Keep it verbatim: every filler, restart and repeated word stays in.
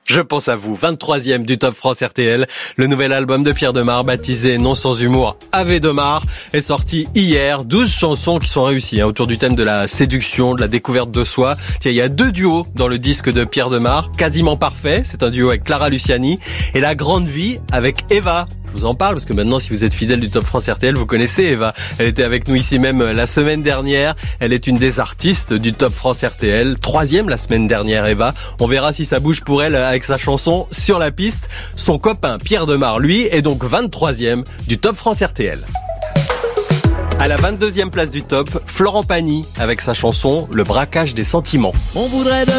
Je pense à vous, vingt-troisième du Top France R T L. Le nouvel album de Pierre Demar, baptisé Non sans humour, Ave Demar, est sorti hier. douze chansons qui sont réussies hein, autour du thème de la séduction, de la découverte de soi. Tiens, il y a deux duos dans le disque de Pierre Demar, quasiment parfait. C'est un duo avec Clara Luciani et La Grande Vie avec Eva. Je vous en parle parce que maintenant, si vous êtes fidèle du Top France R T L, vous connaissez Eva. Elle était avec nous ici même la semaine dernière. Elle est une des artistes du Top France R T L. Troisième la semaine dernière, Eva. On verra si ça bouge pour elle avec sa chanson Sur la piste. Son copain Pierre Demar, lui, est donc vingt-troisième du Top France R T L. À la vingt-deuxième place du top, Florent Pagny avec sa chanson Le braquage des sentiments. On voudrait de